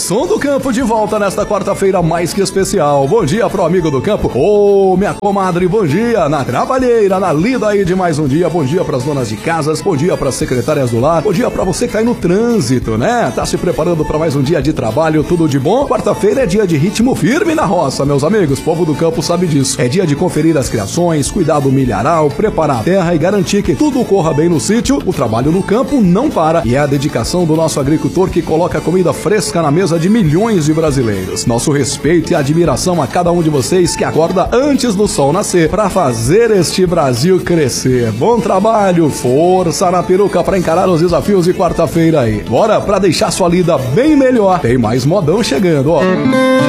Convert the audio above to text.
Som do Campo de volta nesta quarta-feira mais que especial. Bom dia pro amigo do campo. Minha comadre, bom dia. Na trabalheira, na lida aí de mais um dia. Bom dia pras donas de casas, bom dia pras secretárias do lar, bom dia pra você que tá aí no trânsito, né? Tá se preparando pra mais um dia de trabalho, tudo de bom? Quarta-feira é dia de ritmo firme na roça, meus amigos. Povo do campo sabe disso. É dia de conferir as criações, cuidar do milharal, preparar a terra e garantir que tudo corra bem no sítio. O trabalho no campo não para e é a dedicação do nosso agricultor que coloca comida fresca na mesa de milhões de brasileiros. Nosso respeito e admiração a cada um de vocês que acorda antes do sol nascer para fazer este Brasil crescer. Bom trabalho, força na peruca para encarar os desafios de quarta-feira aí. Bora para deixar sua lida bem melhor. Tem mais modão chegando, ó.